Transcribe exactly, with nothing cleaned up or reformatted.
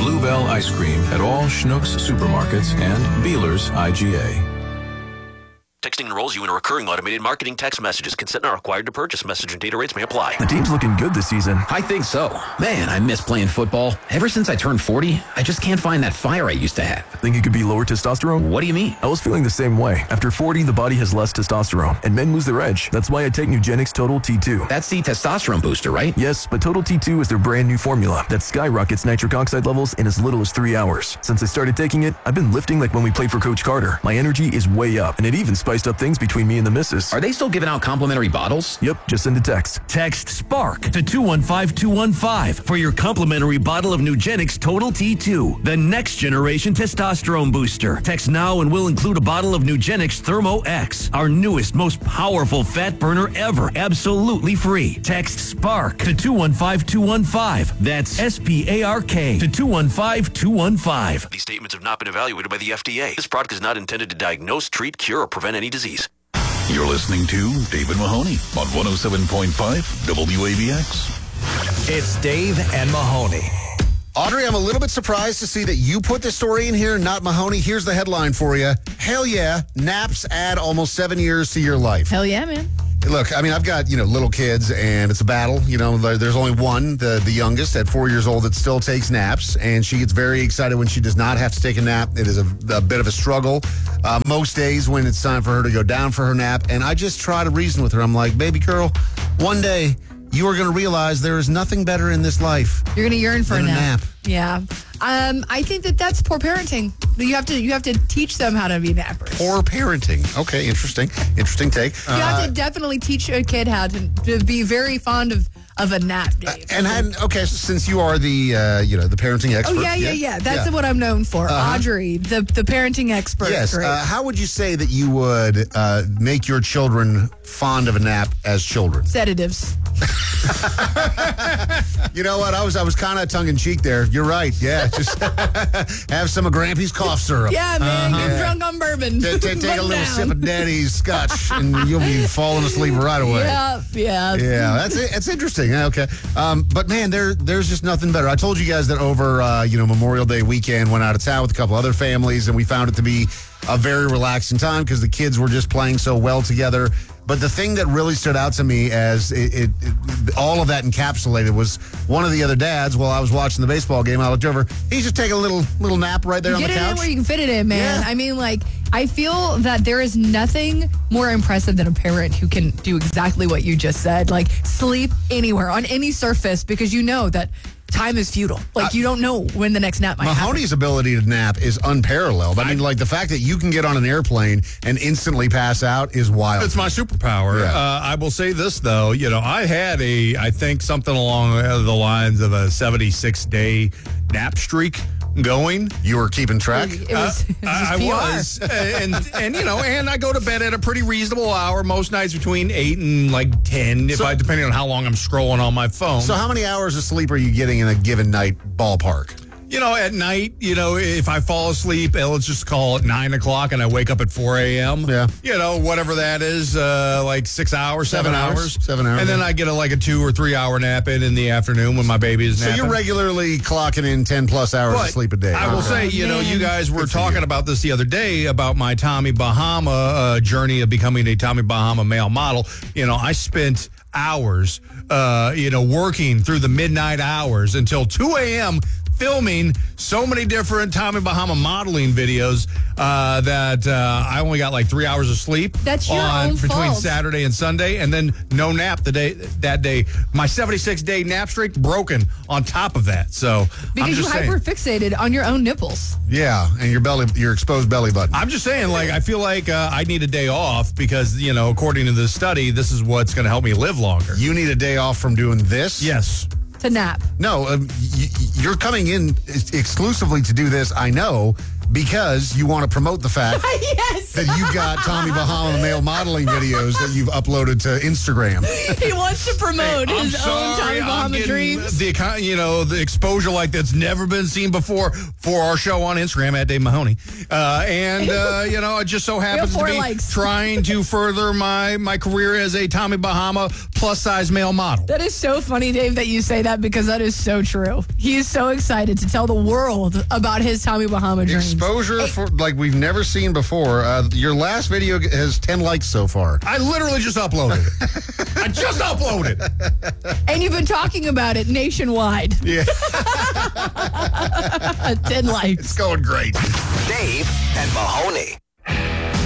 Bluebell ice cream at all Schnucks supermarkets and Beeler's I G A. Texting enrolls you in a recurring automated marketing text messages. Consent not required to purchase. Message and data rates may apply. The team's looking good this season. I think so. Man, I miss playing football. Ever since I turned forty, I just can't find that fire I used to have. Think it could be lower testosterone? What do you mean? I was feeling the same way. After forty, the body has less testosterone, and men lose their edge. That's why I take Nugenix Total T two. That's the testosterone booster, right? Yes, but Total T two is their brand new formula that skyrockets nitric oxide levels in as little as three hours. Since I started taking it, I've been lifting like when we played for Coach Carter. My energy is way up, and it even spiced up things between me and the missus. Are they still giving out complimentary bottles? Yep, just send a text. Text SPARK to two one five two one five for your complimentary bottle of Nugenix Total T two, the next generation testosterone booster. Text now and we'll include a bottle of Nugenix Thermo X, our newest, most powerful fat burner ever, absolutely free. Text SPARK to two one five two one five. That's S P A R K to two one five two one five. These statements have not been evaluated by the F D A. This product is not intended to diagnose, treat, cure, or prevent any disease. You're listening to David Mahoney on one oh seven point five W A B X. It's Dave and Mahoney. Audrey, I'm a little bit surprised to see that you put this story in here, not Mahoney. Here's the headline for you. Hell yeah, naps add almost seven years to your life. Hell yeah, man. Look, I mean, I've got, you know, little kids, and it's a battle. You know, there's only one, the, the youngest, at four years old, that still takes naps, and she gets very excited when she does not have to take a nap. It is a, a bit of a struggle uh, most days when it's time for her to go down for her nap, and I just try to reason with her. I'm like, baby girl, one day you are going to realize there is nothing better in this life. You're going to yearn for a than nap. a nap. Yeah. Um, I think that that's poor parenting. You have to you have to teach them how to be nappers. Poor parenting. Okay, interesting. Interesting take. You have to definitely teach a kid how to, to be very fond of, of a nap, Dave. And had, okay, so since you are the uh, you know the parenting expert. Oh yeah, yeah, yeah. That's what I'm known for. Uh-huh. Audrey, the the parenting expert. Yes. Great. Uh, how would you say that you would uh, make your children fond of a nap as children? Sedatives. You know what? I was I was kind of tongue in cheek there. You're right. Yeah, just have some of Grampy's cough syrup. Yeah, man. Uh, Get yeah. drunk on bourbon. T- t- take Put a little down. sip of Daddy's scotch, and you'll be falling asleep right away. Yeah, yeah. Yeah, that's it. That's interesting. Yeah, okay, um, but man, there there's just nothing better. I told you guys that over uh, you know Memorial Day weekend, went out of town with a couple other families, and we found it to be a very relaxing time because the kids were just playing so well together. But the thing that really stood out to me as it, it, it all of that encapsulated was one of the other dads. While I was watching the baseball game, I looked over. He's just taking a little little nap right there You on the get it couch. in where you can fit it in, man. Yeah. I mean, like, I feel that there is nothing more impressive than a parent who can do exactly what you just said, like sleep anywhere on any surface, because you know that time is futile. Like, uh, you don't know when the next nap might Mahoney's happen. ability to nap is unparalleled. I mean, like, the fact that you can get on an airplane and instantly pass out is wild. It's my superpower. Yeah. Uh, I will say this, though. You know, I had a, I think something along the lines of a seventy-six day nap streak going. You were keeping track? It was, it was I, I P R. was, and and you know, and I go to bed at a pretty reasonable hour. Most nights between eight and like ten, if So- I depending on how long I'm scrolling on my phone. So how many hours of sleep are you getting in a given night ballpark? You know, at night, you know, if I fall asleep, eh, let's just call it nine o'clock, and I wake up at four a.m. Yeah. You know, whatever that is, uh, like six hours, seven, Seven hours. hours, Seven hours, and then yeah. I get a, like a two or three hour nap in in the afternoon when my baby is So napping. you're regularly clocking in ten plus hours But of sleep a day. I will Okay. say, you know, you guys were Good for talking you. about this the other day about my Tommy Bahama uh, journey of becoming a Tommy Bahama male model. You know, I spent hours, uh, you know, working through the midnight hours until two a.m. filming so many different Tommy Bahama modeling videos uh, that uh, I only got like three hours of sleep. That's your on own between fault. Saturday and Sunday, and then no nap the day that day. My seventy-six day nap streak broken on top of that. So I'm Because you just saying. hyper fixated on your own nipples. Yeah, and your belly, your exposed belly button. I'm just saying, like, I feel like uh, I need a day off because, you know, according to the study, this is what's going to help me live longer. You need a day off from doing this? Yes. To nap. No, um, y- y- you're coming in exclusively to do this, I know, because you want to promote the fact yes. that you've got Tommy Bahama male modeling videos that you've uploaded to Instagram. He wants to promote I'm his sorry, own Tommy I'm Bahama getting dreams. The econ- you know the exposure like that's never been seen before for our show on Instagram at Dave Mahoney, uh, and uh, you know it just so happens to four be likes. trying to further my my career as a Tommy Bahama plus size male model. That is so funny, Dave, that you say that because that is so true. He is so excited to tell the world about his Tommy Bahama dreams. Exposure for like we've never seen before. Uh, your last video has ten likes so far. I literally just uploaded it. I just uploaded it. And you've been talking about it nationwide. Yeah. ten likes. It's going great. Dave and Mahoney.